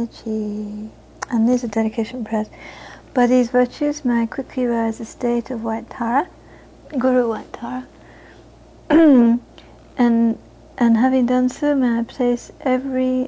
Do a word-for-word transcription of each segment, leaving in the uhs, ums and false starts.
chi. And these are dedication prayers. By these virtues may I quickly rise the state of white Tara, Guru white Tara. and and having done so, may I place every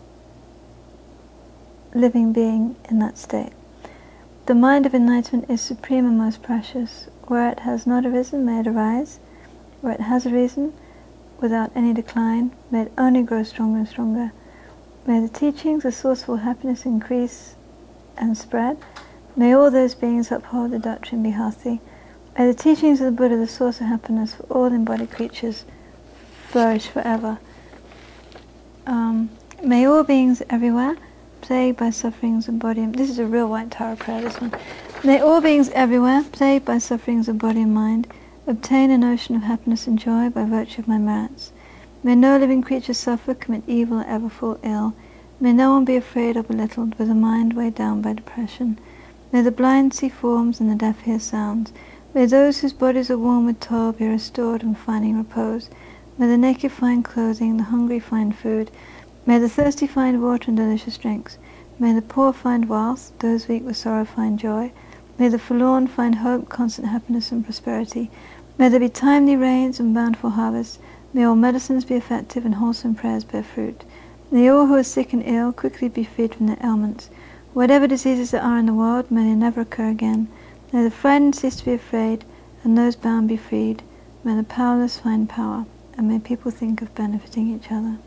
living being in that state. The mind of enlightenment is supreme and most precious. Where it has not arisen, may it arise. Where it has arisen, without any decline, may it only grow stronger and stronger. May the teachings, the source of all happiness, increase and spread. May all those beings uphold the doctrine, be healthy. May the teachings of the Buddha, the source of happiness for all embodied creatures, flourish forever. Um, may all beings everywhere, plagued by sufferings of body and... This is a real white Tara prayer, this one. May all beings everywhere, plagued by sufferings of body and mind, obtain an ocean of happiness and joy by virtue of my merits. May no living creature suffer, commit evil, or ever fall ill. May no one be afraid or belittled with a mind weighed down by depression. May the blind see forms and the deaf hear sounds. May those whose bodies are worn with toil be restored and finding repose. May the naked find clothing, the hungry find food. May the thirsty find water and delicious drinks. May the poor find wealth, those weak with sorrow find joy. May the forlorn find hope, constant happiness and prosperity. May there be timely rains and bountiful harvests. May all medicines be effective and wholesome prayers bear fruit. May all who are sick and ill quickly be freed from their ailments. Whatever diseases there are in the world, may they never occur again. May the frightened cease to be afraid, and those bound be freed. May the powerless find power, and may people think of benefiting each other.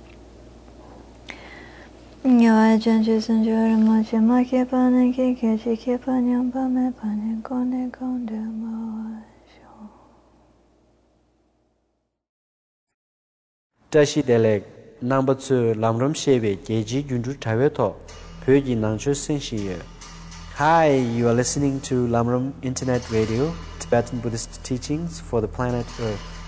Tashi Delek, number two, Lamram Shebe, Geji Gundu Taveto, Pyogi Nangcho Senshi. Hi, you are listening to Lamram Internet Radio, Tibetan Buddhist teachings for the planet Earth.